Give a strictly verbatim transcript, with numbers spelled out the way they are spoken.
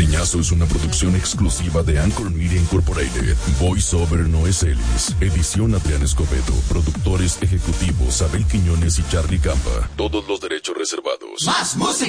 Norteñazo es una producción exclusiva de Anchor Media Incorporated. Voiceover Noé Celis. Edición Adrián Escobedo. Productores ejecutivos Abel Quiñones y Charlie Campa. Todos los derechos reservados. Más música.